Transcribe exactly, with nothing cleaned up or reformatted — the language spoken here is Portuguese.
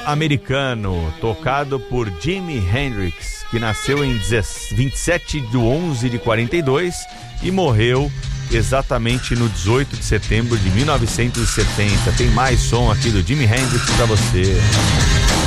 americano, tocado por Jimi Hendrix, que nasceu em vinte e sete de onze de quarenta e dois e morreu exatamente no dezoito de setembro de mil novecentos e setenta. Tem mais som aqui do Jimi Hendrix pra você.